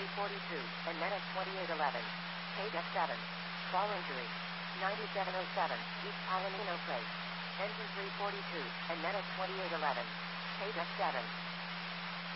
342, and NS 2811. KF7. Fall injury. 9707, East Palomino Place. Engine 342, and NS 2811. KF7.